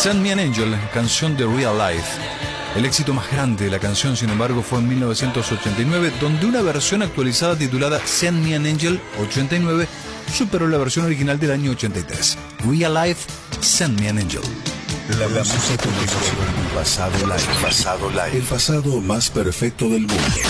Send Me an Angel, canción de Real Life. El éxito más grande de la canción, sin embargo, fue en 1989, donde una versión actualizada titulada Send Me an Angel 89 superó la versión original del año 83. Real Life, Send Me an Angel. La música con el pasado live. El pasado más perfecto del mundo.